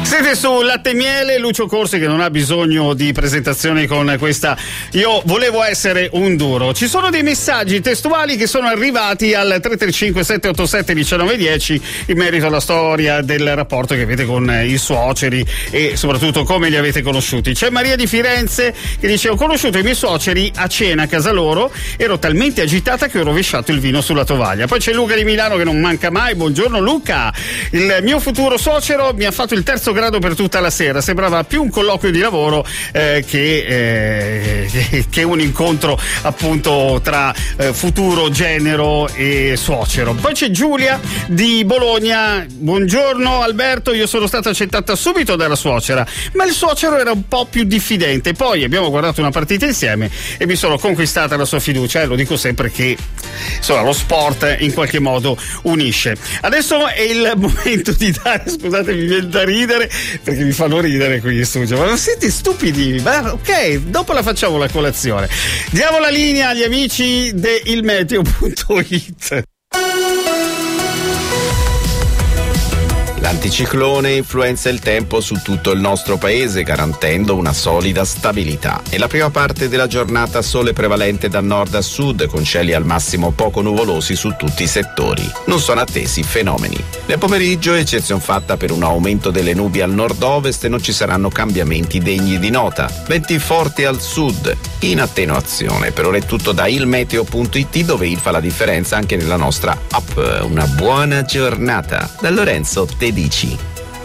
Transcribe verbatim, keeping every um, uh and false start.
Siete su Latte e Miele, Lucio Corsi che non ha bisogno di presentazioni con questa "io volevo essere un duro". Ci sono dei messaggi testuali che sono arrivati al tre tre cinque sette otto sette uno nove uno zero in merito alla storia del rapporto che avete con i suoceri e soprattutto come li avete conosciuti. C'è Maria di Firenze che dice: ho conosciuto i miei suoceri a cena a casa loro, ero talmente agitata che ho rovesciato il vino sulla tovaglia. Poi c'è Luca di Milano che non manca mai. Buongiorno Luca, il mio futuro suocero mi ha fatto il terzo grado per tutta la sera, sembrava più un colloquio di lavoro eh, che, eh, che un incontro appunto tra eh, futuro genero e suocero. Poi c'è Giulia di Bologna: buongiorno Alberto, io sono stata accettata subito dalla suocera, ma il suocero era un po' più diffidente, poi abbiamo guardato una partita insieme e mi sono conquistata la sua fiducia, e lo dico sempre che insomma lo sport in qualche modo unisce. Adesso è il momento di dare, scusate mi viene da ridere perché mi fanno ridere qui in studio, ma siete stupidi? Ma ok, dopo la facciamo la colazione. Diamo la linea agli amici di ilmeteo punto it. L'anticiclone influenza il tempo su tutto il nostro paese, garantendo una solida stabilità. Nella prima parte della giornata sole prevalente da nord a sud, con cieli al massimo poco nuvolosi su tutti i settori. Non sono attesi fenomeni. Nel pomeriggio, eccezion fatta per un aumento delle nubi al nord-ovest, non ci saranno cambiamenti degni di nota. Venti forti al sud, in attenuazione. Per ora è tutto da ilmeteo punto it, dove il fa la differenza anche nella nostra app. Una buona giornata. Da Lorenzo Tedici.